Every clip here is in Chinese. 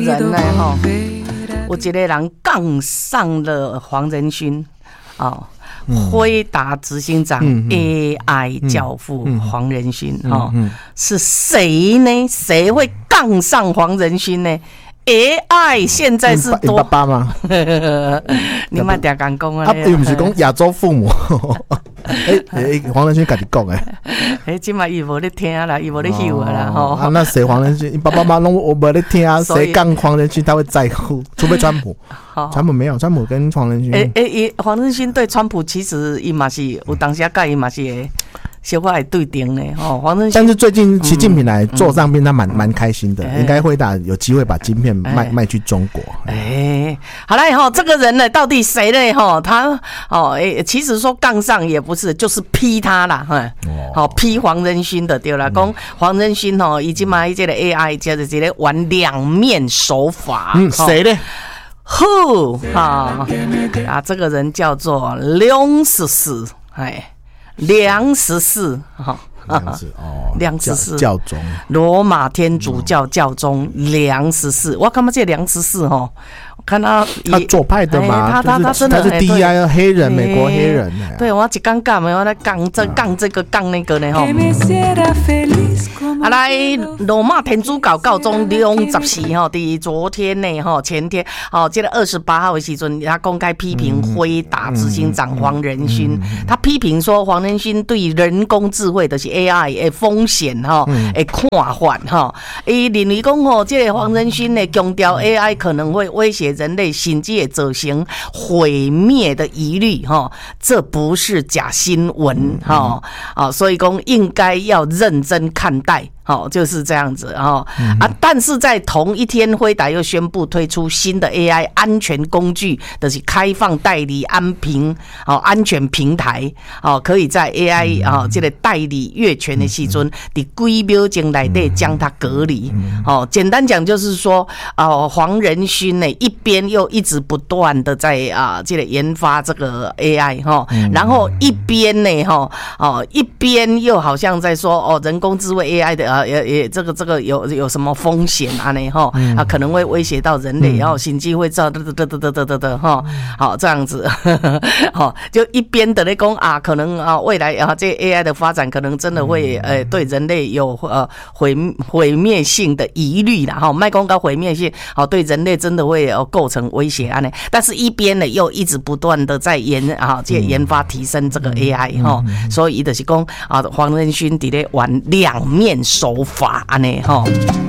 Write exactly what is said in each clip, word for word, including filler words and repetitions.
人呢哈，有一个人杠上了黄仁勋哦。辉达执行长、嗯、A I 教父、嗯、黄仁勋、嗯哦嗯、是谁呢？谁会杠上黄仁勋呢？A I 现在是多爸爸吗？ 你莫定讲讲啊！ 啊，又不是讲亚洲父母。哎哎，黄仁勋自己讲诶。 哎，今嘛伊无咧听啦，伊无咧翕啊啦吼。 啊，那谁黄仁勋？爸爸妈妈拢我无咧听啊，谁杠黄仁勋他会在乎？除非川普。川普没有，川普跟黄仁勋。 哎哎，黄仁勋对川普其实伊嘛是有当时甲伊嘛是。小可会对顶呢，哦，黄仁勋。 但是最近习近平来做上边，他蛮蛮开心的，应该会打有机会把晶片卖卖去中国。 哎，好了哈，这个人呢，到底谁呢？哈，他哦，哎，其实说杠上也不是，就是批他啦，哈，好批黄仁勋的对啦，讲黄仁勋哦，已经买这个 A I， 就是这个玩两面手法。 嗯，谁呢？ 呼啊啊，这个人叫做梁十四，哎。梁十四，哈， 梁十哦， 梁十四教宗， 罗马天主教教宗梁十四，我看嘛这梁十四哈，我看他他左派的嘛， 他他他真的他是 D I 黑人，美国黑人， 对我一杠杠没有在杠这杠这个杠那个呢哈。啊来，罗马天主教教宗梁十四哈，第昨天呢哈，前天哦，这个二十八号的时阵，他公开批评辉达执行长黄仁勋，他批评说黄仁勋对人工智慧就是 A I 的风险哈，的看法哈，伊认为讲吼，这个黄仁勋呢强调 A I 可能会威胁人类甚至会造成毁灭的疑虑哈，这不是假新闻哈啊，所以讲应该要认真看待。好，就是这样子哈、嗯、啊！但是在同一天，辉达又宣布推出新的 A I 安全工具，就是开放代理安平哦安全平台哦，可以在 A I 啊、哦、这个代理越权的时阵，伫几秒钟内底将它隔离。哦，简单讲就是说，哦，黄仁勋呢一边又一直不断的在啊这个研发这个 A I 哈、哦，然后一边呢哈哦一边又好像在说哦人工智慧 A I 的。啊，也也这个这个有有什么风险啊？呢哈啊，可能会威胁到人类，然后心机会造得得得得得得得哈，好这样子，好就一边的咧讲啊，可能啊未来啊这 A I 的发展可能真的会呃对人类有呃毁毁灭性的疑虑啦哈，卖公告毁灭性，好对人类真的会呃构成威胁啊呢，但是一边呢又一直不断的在研啊这研发提升这个 A I 哈，所以就是讲啊黄仁勋伫咧玩两面手法安尼吼，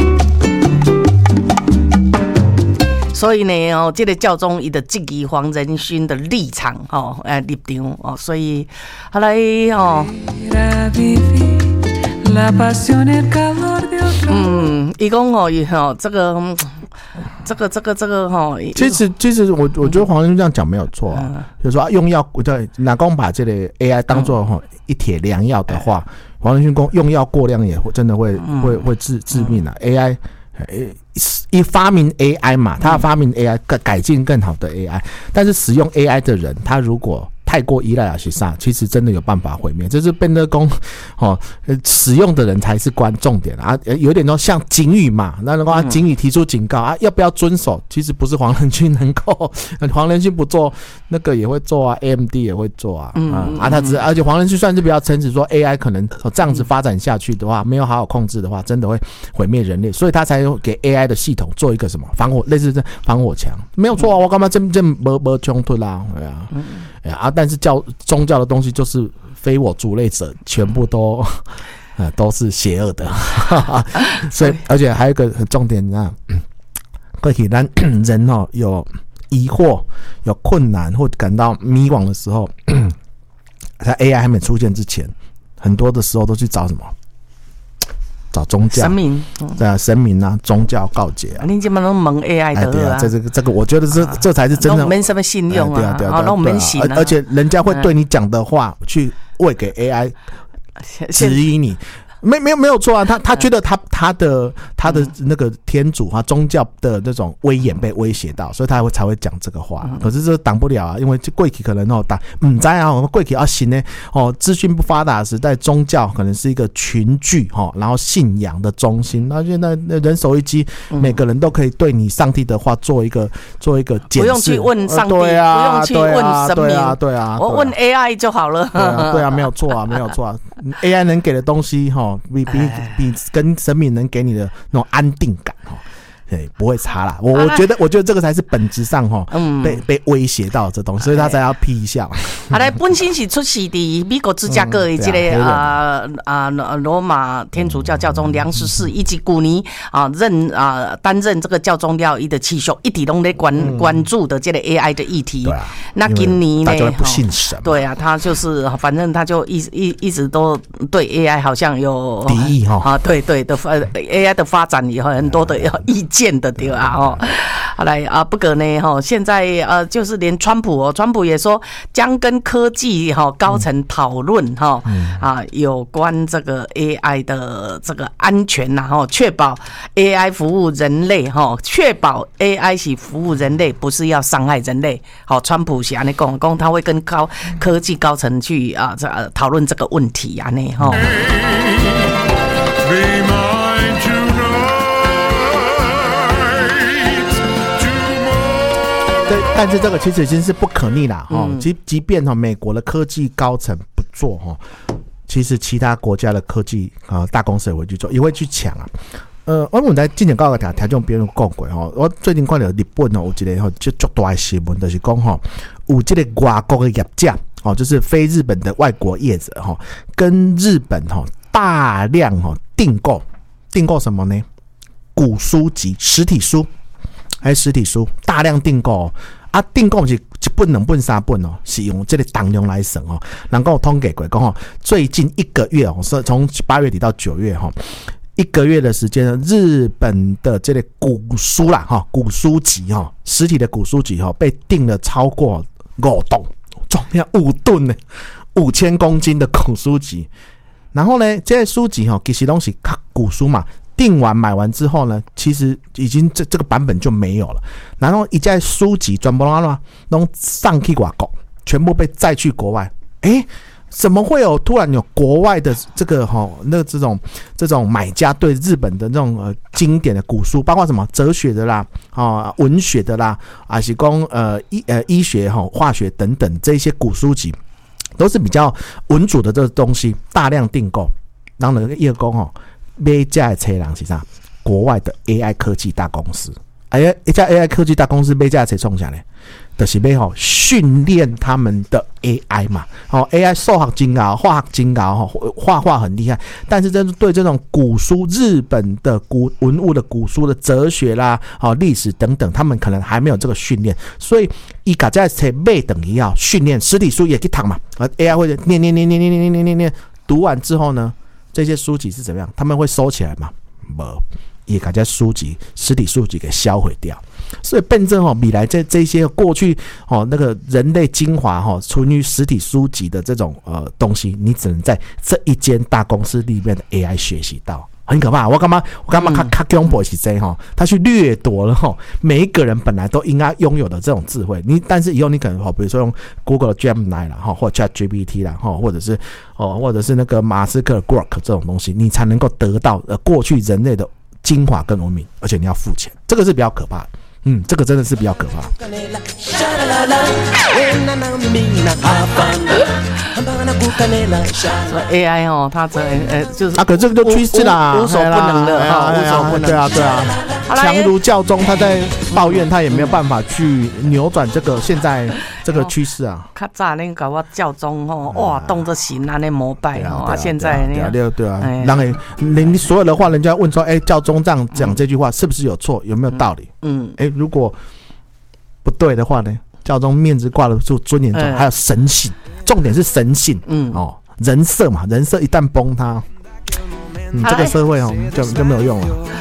所以呢哦，这个教宗伊的质疑黄仁勋的立场哦，呃立场哦，所以后来哦，嗯，伊讲哦，吼这个。这个这个这个哈， 其实其实我我觉得黄仁勋这样讲没有错啊，嗯、就是说、啊、用药，对，哪公把这个 A I 当做哈一帖良药的话，嗯、黄仁勋公用药过量也会真的会、嗯、会会致致命啊。嗯、A I 一发明 A I 嘛，他发明 A I 改改进更好的 A I， 但是使用 A I 的人，他如果太过依赖阿西萨，其实真的有办法毁灭。这是变得公哦，使用的人才是关重点啊。有点说像警语嘛，那的话警语提出警告啊，要不要遵守？其实不是黄仁勋能够，黄仁勋不做，那个也会做啊 ，A M D 也会做啊，嗯、啊啊，他只而且黄仁勋算是比较诚实，说 A I 可能这样子发展下去的话，没有好好控制的话，真的会毁灭人类，所以他才给 A I 的系统做一个什么防火，类似这防火墙，没有错啊。我干嘛这这没没冲突啦？对啊。啊！但是教宗教的东西就是非我族类者，全部都呃都是邪恶的，所以而且还有一个重点啊，可以让人哦有疑惑、有困难或感到迷惘的时候，在 A I 还没出现之前，很多的时候都去找什么？找宗教、 神明， 对啊，神明啊，宗教告解啊。 你基本上蒙 A I 的、啊哎， 对啊，这这个这个，我觉得这、啊、这才是真的， 没什么信用啊， 哎、对啊对啊， 好，那我们信啊， 而且人家会对你讲的话、嗯、去喂给 A I 指引你。 没没有没有错啊，他他觉得他他的他的那个天主啊宗教的那种威严被威胁到，所以他会才会讲这个话。嗯、可是这挡不了啊，因为过去可能哦打唔知啊，我们过去要行呢哦，资讯不发达的时代，宗教可能是一个群聚哈、哦，然后信仰的中心。那现在人手一机，嗯、每个人都可以对你上帝的话做一个做一个检视， 不用去问上帝， 呃、对啊， 不用去问神明， 对啊，对啊， 我问 A I 就好了。 对啊，对啊，没有错啊，没有错啊。A I 能给的东西哈。比比比跟神明能给你的那种安定感哈，对，不会差啦。我我觉得，我觉得这个才是本质上哈，嗯，被被威胁到这东西，所以他才要批一下嘛。 好来，本身是出世伫美国芝加哥的这个啊啊罗马天主教教宗梁十四，以及古尼啊任啊担任这个教宗料一的期许，一直都在关关注的这个 A I 的议题。 对啊， 那今年呢， 大家不信神。 对啊，他就是反正他就一一一直都对 A I 好像有敌意哈啊，对对的 A I 的发展有很多的意见的对啊哦。好来啊，不过呢哈，现在呃就是连川普哦，川普也说将跟科技哈高层讨论哈啊有关这个 A I 的这个安全呐哈，确保 A I 服务人类哈，确保 A I 是服务人类，不是要伤害人类。好，川普是安尼讲，讲他会跟高科技高层去啊这讨论这个问题啊呢哈。 对，但是这个其实已经是不可逆啦，哈、嗯。即即便哈美国的科技高层不做哈，其实其他国家的科技啊大公司也会去做，也会去抢啊。呃，我们在之前讲个条条种别人讲过哈，我最近看到日本哦有一个吼就足大的新闻，就是讲吼有这个外国的业者哦，就是非日本的外国业者哈，跟日本哈大量哈订购订购什么呢？古书籍、实体书。还是实体书大量订购啊，订购是一本两本三本哦，是用这个当量来算哦。能够通给过讲哦，最近一个月哦，是从八月底到九月哈，一个月的时间，日本的这个古书啦哈，古书籍哈，实体的古书籍哈，被订了超过五吨，重量五吨呢，五千公斤的古书籍。然后呢，这些书籍哈，其实都是古书嘛。订完买完之后呢，其实已经这这个版本就没有了。然后一件书籍全部都上去外国，全部被载去国外。哎，怎么会有突然有国外的这个哈那这种这种买家对日本的那种呃经典的古书，包括什么哲学的啦啊文学的啦，还是讲呃医呃医学哈化学等等这些古书籍，都是比较文主的这个东西，大量订购，然后呢业工哈。买这的车人是啥？国外的 A I 科技大公司，哎呀，一家 A I 科技大公司买这的车创啥呢？就是要吼训练他们的 A I 嘛，哦 A I 数学精高，化学精高，哈画画很厉害，但是这对这种古书、日本的古文物的古书的哲学啦、哦历史等等，他们可能还没有这个训练，所以伊把这车买等于要训练实体书也去读嘛，而 A I 会念念念念念念念念念，读完之后呢？这些书籍是怎么样？他们会收起来吗？不，也把这书籍、实体书籍给销毁掉。所以变成哦，未来这这些过去哦那个人类精华哈、哦，存于实体书籍的这种呃东西，你只能在这一间大公司里面的 A I 学习到。很可怕，我干嘛？我干嘛？他他恐怖是这哈，他去掠夺了哈，每一个人本来都应该拥有的这种智慧。你但是以后你可能哈，比如说用 Google 的 Gemini 啦哈，或 ChatGPT 啦哈，或者是哦，或者是那个马斯克的 Grok 这种东西，你才能够得到呃过去人类的精华跟文明，而且你要付钱，这个是比较可怕的。嗯，这个真的是比较可怕。 所以 A I 哦，它这呃就是啊，可这个就趋势啦， 无所不能的哈，无所不能。 对啊，对啊。强如教宗，他在抱怨，他也没有办法去扭转这个现在这个趋势啊。 较早那个我教宗吼，哇，动着心安尼膜拜哦，啊，现在那个对啊，对啊，然后你所有的话，人家问说，哎，教宗这样讲这句话是不是有错？有没有道理？嗯，哎，如果不对的话呢？教宗面子挂得住，尊严中还有神性，重点是神性。嗯，哦，人设嘛，人设一旦崩塌，嗯，这个社会哦就就没有用了。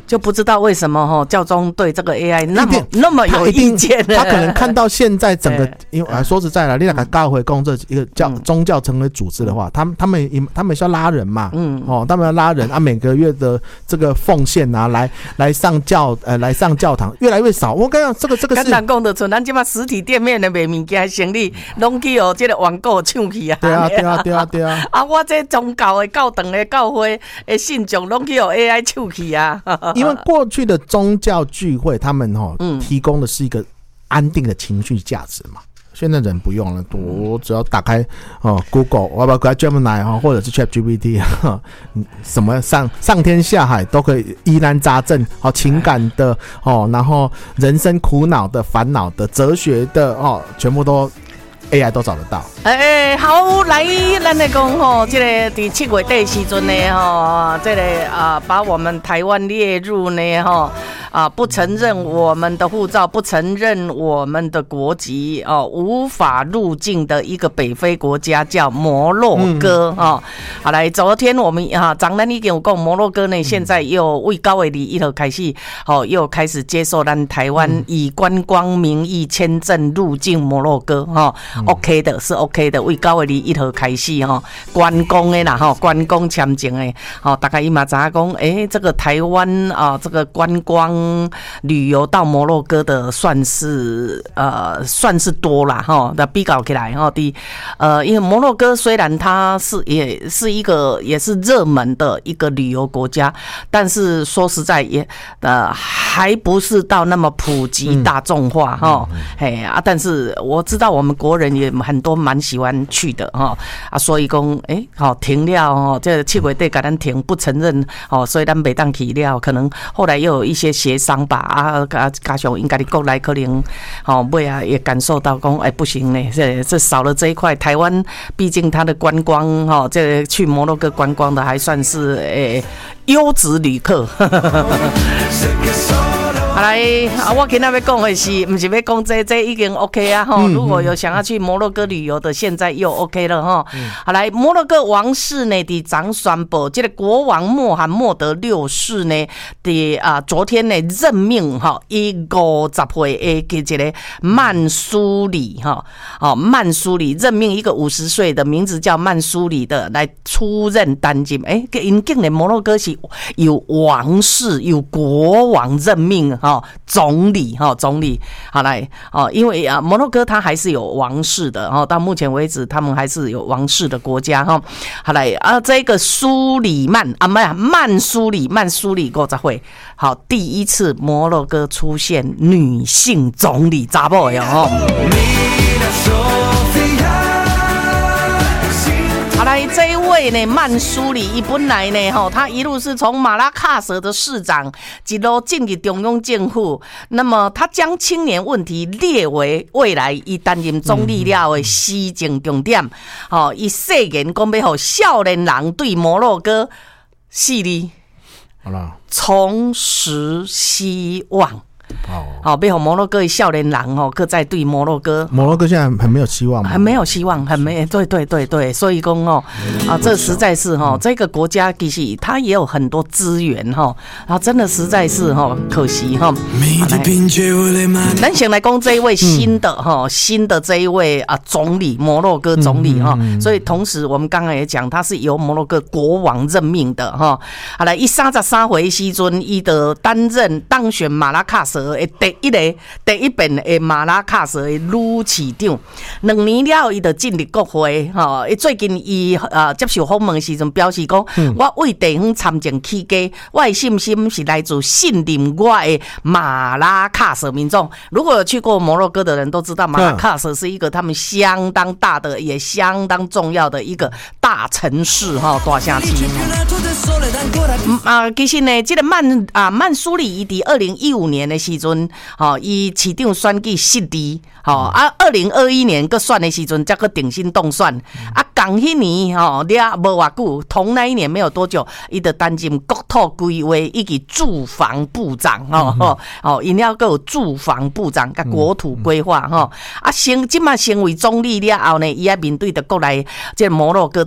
就不知道为什么哈教宗对这个 A I 那么那么有意见呢？ 他可能看到现在整个，因为说实在了，你那个教会公这一个教宗教成为组织的话，他们他们他们是要拉人嘛，嗯，哦，他们要拉人啊，每个月的这个奉献啊，来来上教呃来上教堂越来越少。我跟你讲，这个这个是。 咱讲的像咱这嘛实体店面的卖物件生意，拢去哦这个网购抢去啊。 对啊对啊对啊对啊。 啊，我这宗教的教堂的教会的信众拢去哦 A I 抢去啊。 因为过去的宗教聚会，他们哈、哦、提供的是一个安定的情绪价值嘛。现在人不用了，我只要打开哦 Google， 我把开 Gemini 哈，或者是 ChatGPT， 什么上上天下海都可以疑难杂症，哦情感的哦，然后人生苦恼的、烦恼的、哲学的哦，全部都。A I 都找得到。 哎、欸，好，来，咱来讲吼，这个在七月底时阵呢，吼，这个啊，把我们台湾列入呢，吼啊，不承认我们的护照，不承认我们的国籍哦，无法入境的一个北非国家叫摩洛哥哦。好，来，昨天我们啊，张咱已经有讲摩洛哥呢，现在又为九月二一号开始，哦，又开始接受咱台湾以观光名义签证入境摩洛哥哈。嗯OK 的，是 OK 的，为九月二一號開始哈，觀光的啦哈，觀光簽證的，好，大概伊嘛知影講，誒，這個台灣啊，這個觀光旅遊到摩洛哥的算是呃算是多啦哈，那比較起來哈，第呃，因為摩洛哥雖然它是也是一個也是熱門的一個旅遊國家，但是說實在也呃還不是到那麼普及大眾化哈，嘿啊，但是我知道我們國人也很多蠻喜歡去的哈啊，所以講誒，好停了哦，這七月底給咱停不承認哦，所以咱袂當去了，可能後來又有一些協商吧啊，加上應該你過來可能哦，尾啊也感受到講誒不行呢，這這少了這一塊，台灣畢竟它的觀光哈，這去摩洛哥觀光的還算是誒優質旅客。好來啊，我今天要講的是，不是要講這這已經 OK 啊哈。如果有想要去摩洛哥旅遊的，現在又 OK 了哈。好來，摩洛哥王室呢，的長宣布，這個國王穆罕默德六世呢，的啊，昨天呢任命哈，一五十歲的這個曼蘇里哈，哦，曼蘇里任命一個五十歲的名字叫曼蘇里的來出任擔任。誒，因竟然摩洛哥是有王室有國王任命。哦，總理哈，總理好來哦，因為啊，摩洛哥它還是有王室的哦，到目前為止，他們還是有王室的國家哈。好來啊，這個蘇里曼啊，曼曼蘇里曼蘇里五十歲，好，第一次摩洛哥出現女性總理，查某的哦。好來，這一位呢，曼蘇里，伊本來呢，吼，他一路是從馬拉喀什的市長，一路進入中央政府。那麼，他將青年問題列為未來伊擔任總理了的施政重點。吼，伊誓言講要互少年人對摩洛哥四字，好啦，重拾希望。哦，好，背後摩洛哥的少年人哦，各在對摩洛哥， 摩洛哥現在很沒有希望嗎？ 很沒有希望，很沒，對對對對，所以講哦，啊，這實在是哈，這個國家其實它也有很多資源哈，啊，真的實在是哈，可惜哈。咱先來講這一位新的哈，新的這一位啊總理，摩洛哥總理哈，所以同時我們剛剛也講，他是由摩洛哥國王任命的哈。好來，伊三十三歲時陣，伊就擔任當選馬拉喀什第一個第一遍的馬拉喀什的女市長，兩年了伊就進入國會吼。伊最近伊呃接受訪問的時陣表示講，嗯、我為地方參政起家，我的信心是來自信任我的馬拉喀什民眾。如果有去過摩洛哥的人都知道，馬拉喀什是一個他們相當大的也相當重要的一個大城市哈，大城市。啊，其實呢，這個曼啊曼蘇里伊佇二零一五年的時陣，吼，伊市長選舉失利，吼啊，二零二一年佮選的時陣，才佮定心動選，啊，剛迄年吼，了無偌久，同那一年沒有多久，伊就擔任國土規劃以及住房部長，吼吼，吼，因了佮有住房部長甲國土規劃，吼，啊，成即馬成為總理了後呢，伊啊面對着國內即摩洛哥的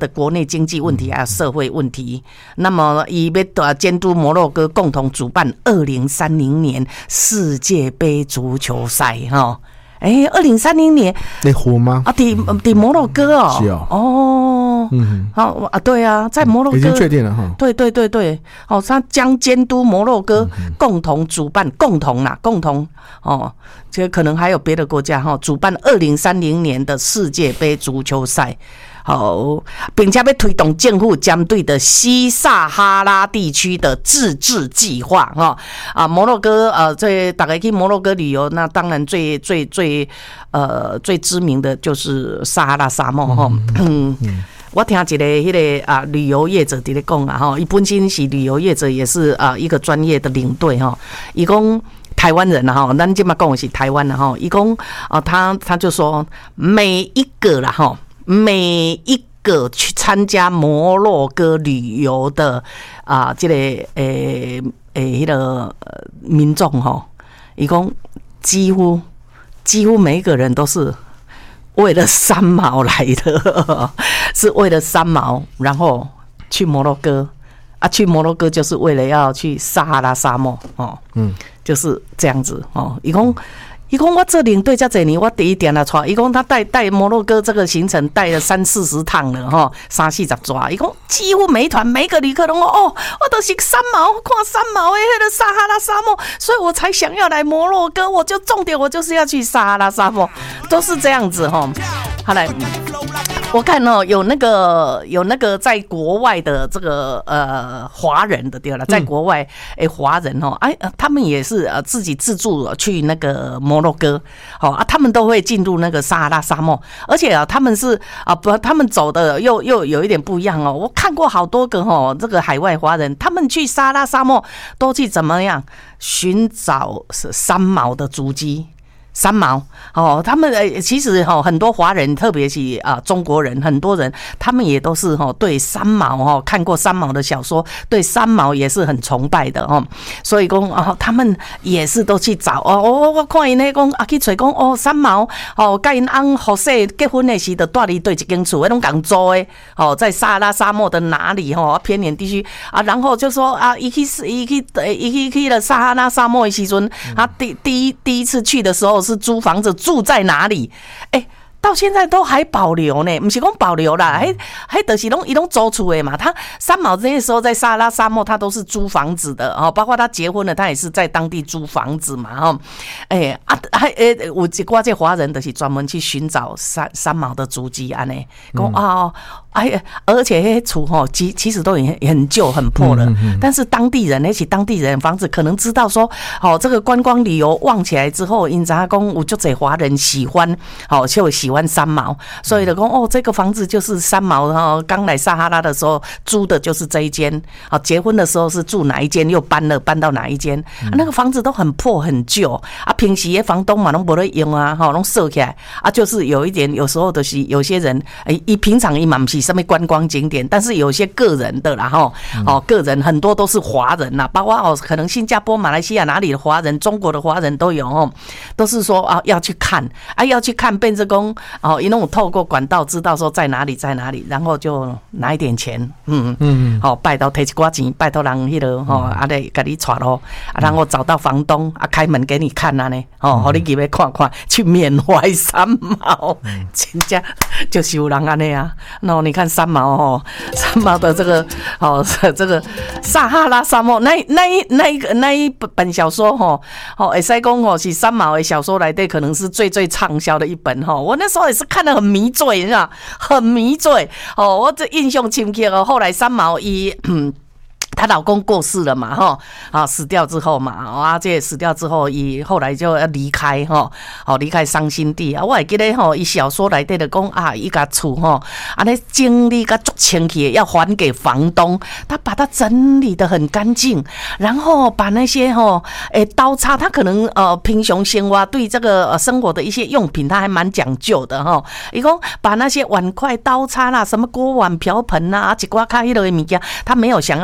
的国内经济问题还有社会问题。那么以要监督摩洛哥共同主办二零三零年世界杯足球赛哈。哎，二零三零年那湖吗？ 啊，底底摩洛哥哦， 是哦， 哦，嗯，好啊，对啊，在摩洛哥已经确定了哈。 对对对对，哦，他将监督摩洛哥共同主办，共同啦，共同哦，这个可能还有别的国家哈，主办二零三零年的世界杯足球赛。好，并且要推动政府针对的西撒哈拉地区的自治计划哈啊，摩洛哥呃，这大概去摩洛哥旅游，那当然最最最呃最知名的就是撒哈拉沙漠哈。嗯嗯我听一个迄个啊旅游业者在咧讲啊哈，伊本身是旅游业者，也是啊一个专业的领队哈，伊讲。台湾人哈，咱今嘛讲的是台湾的哈，伊讲啊，他他就说每一个啦哈。每一个去参加摩洛哥旅游的啊，这个诶诶，迄个民众哈，一共几乎几乎每一个人都是为了三毛来的，是为了三毛，然后去摩洛哥啊，去摩洛哥就是为了要去撒哈拉沙漠哦，嗯，就是这样子哦，一共。伊讲我这领队这几年，我第一点来带。伊讲他带带摩洛哥这个行程带了三四十趟了哈，三四十抓。伊讲几乎每一团每个旅客都说哦，我都是三毛看三毛的那个撒哈拉沙漠，所以我才想要来摩洛哥。我就重点我就是要去撒哈拉沙漠，都是这样子哈。好来。我看哦，有那个有那个在国外的这个呃华人的对了，在国外诶华人哦，哎，他们也是呃自己自助去那个摩洛哥，哦啊，他们都会进入那个撒哈拉沙漠，而且啊，他们是啊不，他们走的又又有一点不一样哦。我看过好多个哦，这个海外华人，他们去撒哈拉沙漠都去怎么样寻找三毛的足迹。三毛哦，他们呃其实哈很多华人，特别是啊中国人，很多人他们也都是哈对三毛哈看过三毛的小说，对三毛也是很崇拜的哦。所以讲哦，他们也是都去找哦，我我看因那讲啊去找讲哦三毛哦，跟因翁后世结婚的时，就住伫对一间厝，那种港租的哦，在撒哈拉沙漠的哪里哈偏远地区啊，然后就说啊，一去一去一去去了撒哈拉沙漠的时阵，他第第一第一次去的时候。是租房子住在哪里？哎、欸，到现在都还保留呢，不是讲保留啦，还还都是拢伊拢租厝的嘛。他三毛这些时候在撒哈拉沙漠，他都是租房子的哦，包括他结婚了，他也是在当地租房子嘛哈。哎、欸、啊，还诶，有一寡这华人就是专门去寻找三三毛的足迹安尼，讲啊。哎，而且那些厝吼，其其实都很很旧、很破了。嗯嗯嗯但是当地人，那些当地人房子可能知道说，哦，这个观光旅游旺起来之后，因查讲有足侪华人喜欢，哦，就喜欢三毛，所以就讲哦，这个房子就是三毛哦，刚来撒哈拉的时候租的就是这一间，哦，结婚的时候是住哪一间，又搬了搬到哪一间、啊，那个房子都很破很旧啊，平时的房东嘛拢无咧用啊，哈，拢收起来啊，就是有一点，有时候的是有些人，哎，伊平常伊嘛不是。什么观光景点，但是有些个人的啦哈，哦，个人很多都是华人呐，包括哦，可能新加坡、马来西亚哪里的华人，中国的华人都有哦，都是说啊要去看啊要去看，变成讲哦，因为我透过管道知道说在哪里在哪里，然后就拿一点钱，嗯嗯，好、哦，拜托提一寡钱，拜托人迄个吼，啊来给你带咯，啊然后找到房东啊开门给你看啊呢，哦，好你入去看看，去缅怀三毛，真正就是有人安尼啊，然后你。看三毛哦，三毛的这个哦，这个撒哈拉沙漠那那一那一个那一本小说哈，哦，会使讲哦是三毛的小说来的，可能是最最畅销的一本哈。我那时候也是看得很迷醉，你知道，很迷醉哦。我这印象深刻哦。后来三毛一嗯。她老公过世了嘛，哈啊死掉之后嘛，啊这死掉之后，伊后来就要离开哈，哦离开伤心地啊。我还记得吼，伊小说内底的讲啊，伊家厝吼，安尼整理甲足清气，要还给房东，他把它整理得很干净，然后把那些吼，诶刀叉，他可能呃平常生活对这个生活的一些用品，他还蛮讲究的哈。伊讲把那些碗筷、刀叉啦，什么锅碗瓢盆啦，一寡卡迄类物件，他没有想要带走。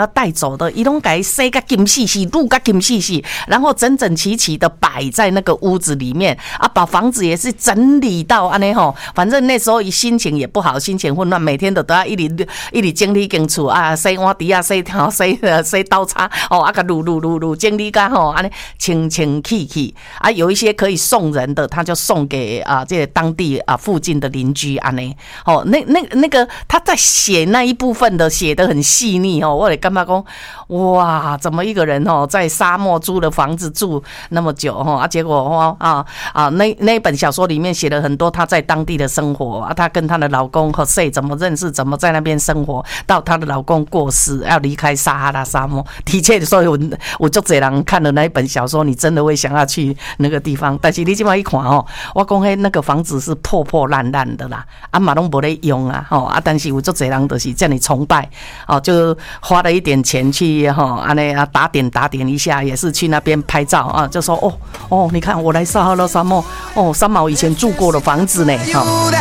走的，伊拢给塞个金细细，路个金细细，然后整整齐齐的摆在那个屋子里面啊，把房子也是整理到安尼吼。反正那时候心情也不好，心情混乱，每天都都要一直一直整理间厝啊，洗碗碟啊，洗头洗洗刀叉哦，啊个撸撸撸撸整理个吼，安尼清清气气啊。有一些可以送人的，他就送给啊这个当地啊附近的邻居安尼。哦，那那那个他在写那一部分的写得很细腻哦，我也干嘛讲哇，怎么一个人哦在沙漠租了房子住那么久哦啊，结果哦啊啊那那本小说里面写了很多他在当地的生活啊，她跟她的老公和谁怎么认识，怎么在那边生活，到她的老公过世要离开撒哈拉沙漠。的确，所以我我就这人看了那一本小说，你真的会想要去那个地方。但是你这么一看哦，我讲嘿那个房子是破破烂烂的啦，啊嘛拢没在用啊，吼啊，但是有这人就是这样崇拜哦，就花了一点钱去哈，安尼啊打点打点一下，也是去那边拍照啊，就说哦哦，你看我来撒哈拉沙漠哦，三毛以前住过的房子呢，哈。